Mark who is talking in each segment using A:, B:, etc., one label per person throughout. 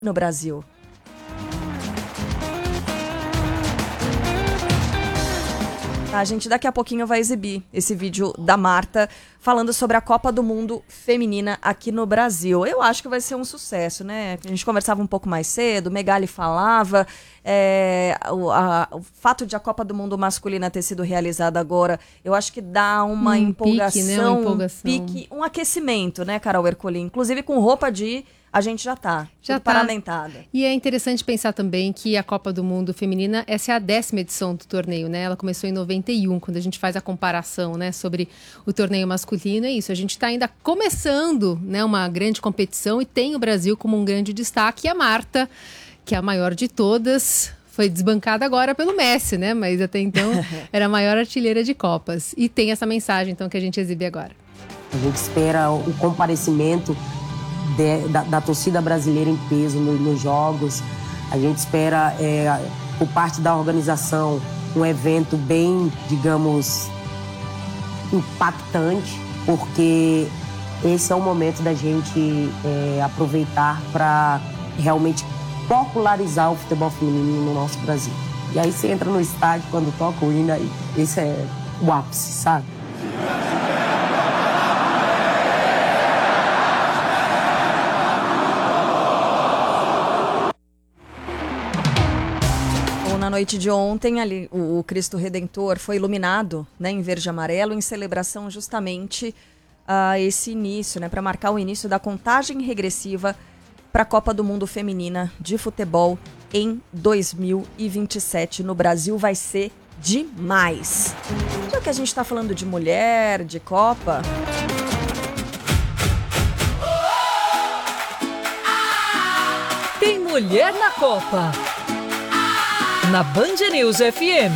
A: no Brasil. A gente daqui a pouquinho vai exibir esse vídeo da Marta falando sobre a Copa do Mundo feminina aqui no Brasil. Eu acho que vai ser um sucesso, né? A gente conversava um pouco mais cedo, o Megali falava, o fato de a Copa do Mundo masculina ter sido realizada agora, eu acho que dá uma empolgação,
B: pique, né? Uma empolgação.
A: Um aquecimento, né, Carol Ercolim? Inclusive com roupa de... A gente já tá paramentada.
B: E é interessante pensar também que a Copa do Mundo Feminina, essa é a 10ª edição do torneio, né? Ela começou em 91, quando a gente faz a comparação, né, sobre o torneio masculino. É isso, a gente está ainda começando, né, uma grande competição e tem o Brasil como um grande destaque. E a Marta, que é a maior de todas, foi desbancada agora pelo Messi, né? Mas até então era a maior artilheira de Copas. E tem essa mensagem, então, que a gente exibe agora.
C: A gente espera o comparecimento da torcida brasileira em peso nos jogos. A gente espera, por parte da organização, um evento bem, digamos, impactante, porque esse é o momento da gente aproveitar para realmente popularizar o futebol feminino no nosso Brasil. E aí você entra no estádio, quando toca o hino, esse é o ápice, sabe?
A: Na noite de ontem, ali, o Cristo Redentor foi iluminado, né, em verde e amarelo, em celebração justamente a esse início, né, para marcar o início da contagem regressiva para a Copa do Mundo Feminina de Futebol em 2027. No Brasil vai ser demais. Já que a gente está falando de mulher, de Copa...
D: Tem mulher na Copa. Na Band News FM.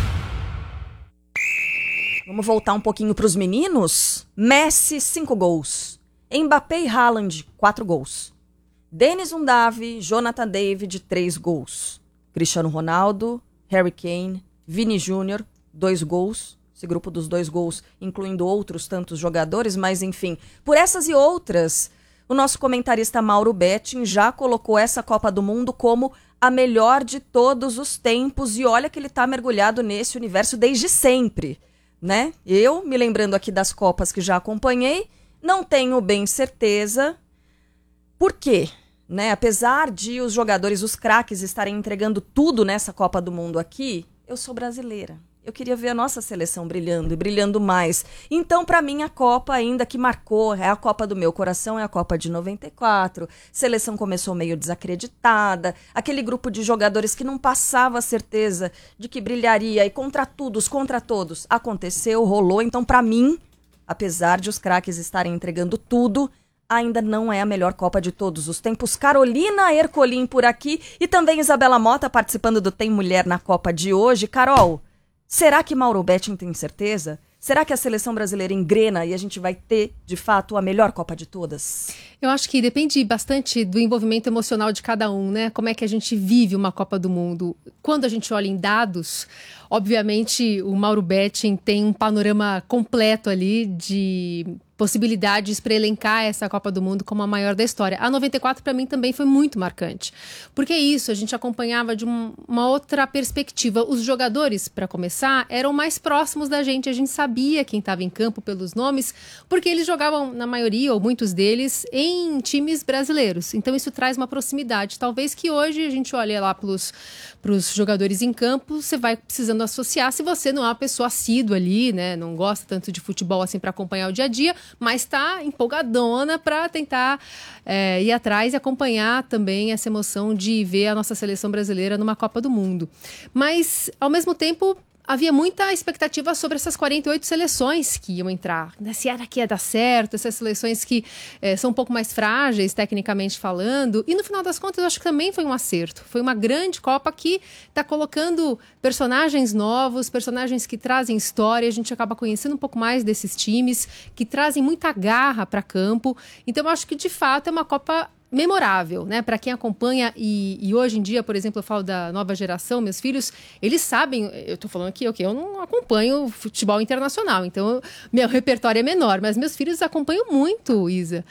A: Vamos voltar um pouquinho para os meninos? Messi, 5 gols. Mbappé e Haaland, 4 gols. Denis Undavi, Jonathan David, 3 gols. Cristiano Ronaldo, Harry Kane, Vini Júnior, 2 gols. Esse grupo dos 2 gols, incluindo outros tantos jogadores, mas enfim. Por essas e outras, o nosso comentarista Mauro Betting já colocou essa Copa do Mundo como a melhor de todos os tempos, e olha que ele está mergulhado nesse universo desde sempre, né? Eu, me lembrando aqui das Copas que já acompanhei, não tenho bem certeza por quê, né? Apesar de os jogadores, os craques, estarem entregando tudo nessa Copa do Mundo aqui, eu sou brasileira. Eu queria ver a nossa seleção brilhando e brilhando mais. Então, para mim, a Copa ainda que marcou, é a Copa do meu coração, é a Copa de 94. Seleção começou meio desacreditada. Aquele grupo de jogadores que não passava a certeza de que brilharia. E contra todos, aconteceu, rolou. Então, para mim, apesar de os craques estarem entregando tudo, ainda não é a melhor Copa de todos os tempos. Carolina Ercolim por aqui e também Isabela Mota participando do Tem Mulher na Copa de hoje. Carol, será que Mauro Betting tem certeza? Será que a seleção brasileira engrena e a gente vai ter, de fato, a melhor Copa de todas?
B: Eu acho que depende bastante do envolvimento emocional de cada um, né? Como é que a gente vive uma Copa do Mundo. Quando a gente olha em dados, obviamente o Mauro Betting tem um panorama completo ali de possibilidades para elencar essa Copa do Mundo como a maior da história. A 94 para mim também foi muito marcante. Porque é isso, a gente acompanhava de uma outra perspectiva. Os jogadores, para começar, eram mais próximos da gente. A gente sabia quem estava em campo pelos nomes, porque eles jogavam, na maioria, ou muitos deles, em times brasileiros. Então isso traz uma proximidade. Talvez que hoje a gente olhe lá para os jogadores em campo, você vai precisando associar, se você não é uma pessoa assídua ali, né, não gosta tanto de futebol assim para acompanhar o dia a dia, mas está empolgadona para tentar ir atrás e acompanhar também essa emoção de ver a nossa seleção brasileira numa Copa do Mundo. Mas, ao mesmo tempo, havia muita expectativa sobre essas 48 seleções que iam entrar. Se era que ia dar certo, essas seleções que são um pouco mais frágeis, tecnicamente falando. E no final das contas, eu acho que também foi um acerto. Foi uma grande Copa que está colocando personagens novos, personagens que trazem história. A gente acaba conhecendo um pouco mais desses times, que trazem muita garra para campo. Então, eu acho que, de fato, é uma Copa memorável, né? Para quem acompanha e hoje em dia, por exemplo, eu falo da nova geração, meus filhos, eles sabem, eu tô falando aqui, eu não acompanho futebol internacional, então meu repertório é menor, mas meus filhos acompanham muito, Isa,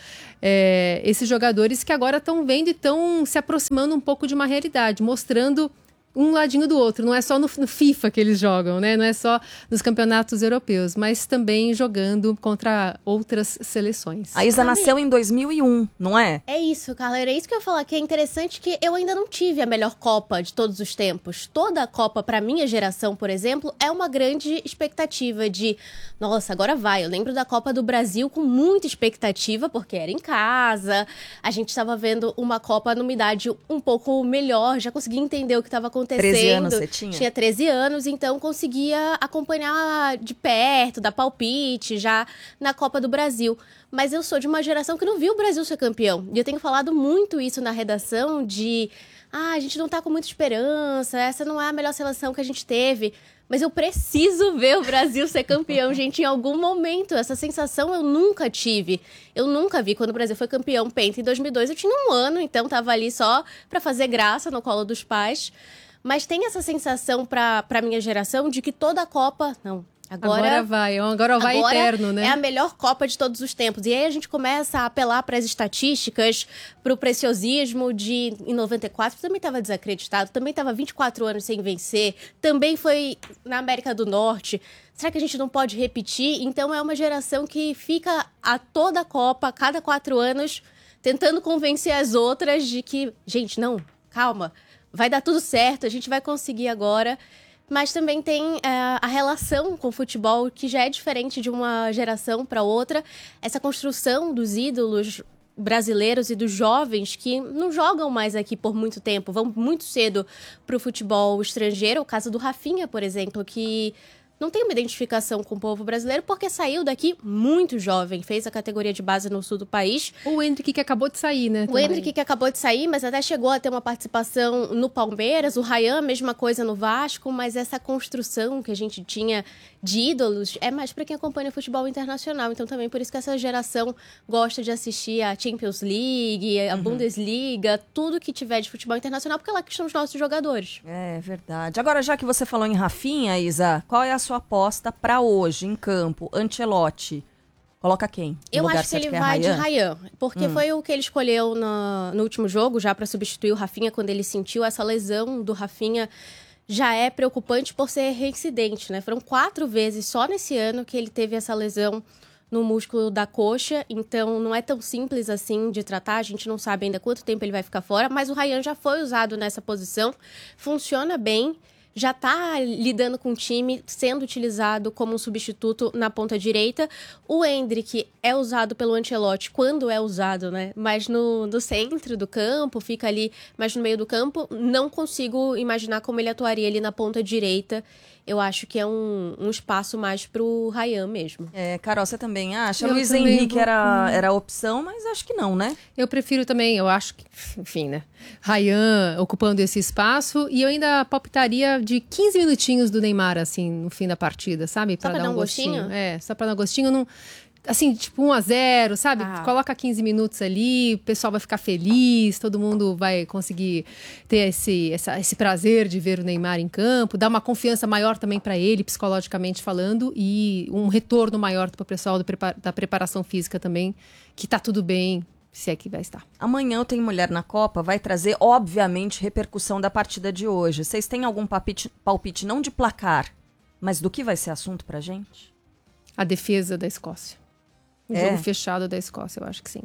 B: esses jogadores que agora estão vendo e estão se aproximando um pouco de uma realidade, mostrando um ladinho do outro, não é só no FIFA que eles jogam, né? Não é só nos campeonatos europeus, mas também jogando contra outras seleções.
A: A Isa nasceu em 2001, não é?
E: É isso, Carla, era isso que eu ia falar, que é interessante que eu ainda não tive a melhor Copa de todos os tempos. Toda a Copa, pra minha geração, por exemplo, é uma grande expectativa de, nossa, agora vai. Eu lembro da Copa do Brasil com muita expectativa, porque era em casa, a gente estava vendo uma Copa numa idade um pouco melhor, já conseguia entender o que estava acontecendo.
A: 13 anos você tinha?
E: Tinha 13 anos, então conseguia acompanhar de perto, dar palpite, já na Copa do Brasil. Mas eu sou de uma geração que não viu o Brasil ser campeão. E eu tenho falado muito isso na redação de... a gente não tá com muita esperança, essa não é a melhor seleção que a gente teve. Mas eu preciso ver o Brasil ser campeão, gente, em algum momento. Essa sensação eu nunca tive. Eu nunca vi. Quando o Brasil foi campeão penta em 2002, eu tinha 1 ano, então tava ali só pra fazer graça no colo dos pais. Mas tem essa sensação pra minha geração de que toda a Copa... Não, agora vai eterno, né? É a melhor Copa de todos os tempos. E aí a gente começa a apelar para as estatísticas, para o preciosismo de... Em 94 também estava desacreditado, também estava 24 anos sem vencer, também foi na América do Norte. Será que a gente não pode repetir? Então é uma geração que fica a toda a Copa, a cada 4 anos, tentando convencer as outras de que, gente, não, calma, vai dar tudo certo, a gente vai conseguir agora. Mas também tem a relação com o futebol, que já é diferente de uma geração para outra. Essa construção dos ídolos brasileiros e dos jovens que não jogam mais aqui por muito tempo, vão muito cedo para o futebol estrangeiro. O caso do Rafinha, por exemplo, que não tem uma identificação com o povo brasileiro porque saiu daqui muito jovem, fez a categoria de base no sul do país.
B: O Endrick que acabou de sair, né?
E: O Endrick que acabou de sair, mas até chegou a ter uma participação no Palmeiras. O Ryan, mesma coisa no Vasco, mas essa construção que a gente tinha de ídolos é mais para quem acompanha o futebol internacional. Então também por isso que essa geração gosta de assistir a Champions League, a Bundesliga, tudo que tiver de futebol internacional, porque é lá que estão os nossos jogadores.
A: É verdade. Agora, já que você falou em Rafinha, Isa, qual é a sua aposta para hoje em campo? Ancelotti coloca quem?
E: Eu acho que ele vai de Ryan, porque foi o que ele escolheu no último jogo, já para substituir o Rafinha, quando ele sentiu essa lesão do Rafinha. Já é preocupante por ser reincidente, né? Foram 4 vezes só nesse ano que ele teve essa lesão no músculo da coxa, então não é tão simples assim de tratar, a gente não sabe ainda quanto tempo ele vai ficar fora, mas o Ryan já foi usado nessa posição, funciona bem, já está lidando com o time, sendo utilizado como um substituto na ponta direita. O Endrick é usado pelo Ancelotti quando é usado, né? Mas no centro do campo, fica ali, mas no meio do campo, não consigo imaginar como ele atuaria ali na ponta direita. Eu acho que é um espaço mais pro Ryan mesmo.
A: Carol, você também acha? Luiz Henrique era a opção, mas acho que não, né?
B: Eu prefiro também, eu acho que, enfim, né? Ryan ocupando esse espaço, e eu ainda palpitaria de 15 minutinhos do Neymar, assim, no fim da partida, sabe?
E: Só pra dar um gostinho?
B: Só pra dar um gostinho. Não... Assim, tipo 1-0, sabe? Coloca 15 minutos ali, o pessoal vai ficar feliz, todo mundo vai conseguir ter esse prazer de ver o Neymar em campo, dar uma confiança maior também para ele, psicologicamente falando, e um retorno maior para o pessoal da preparação física também, que tá tudo bem, se é que vai estar.
A: Amanhã eu Tenho Mulher na Copa vai trazer, obviamente, repercussão da partida de hoje. Vocês têm algum palpite não de placar, mas do que vai ser assunto pra gente?
B: A defesa da Escócia. O jogo fechado da Escócia, eu acho que sim.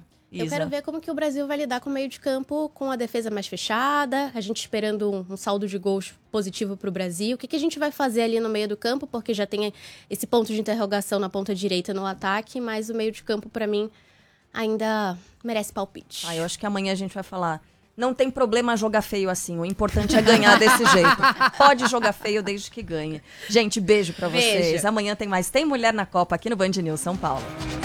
E: Eu quero ver como que o Brasil vai lidar com o meio de campo, com a defesa mais fechada, a gente esperando um saldo de gols positivo para o Brasil. O que a gente vai fazer ali no meio do campo, porque já tem esse ponto de interrogação na ponta direita no ataque, mas o meio de campo, para mim, ainda merece palpite.
A: Eu acho que amanhã a gente vai falar... Não tem problema jogar feio assim, o importante é ganhar desse jeito. Pode jogar feio desde que ganhe. Gente, beijo pra vocês. Amanhã tem mais Tem Mulher na Copa aqui no Band News São Paulo.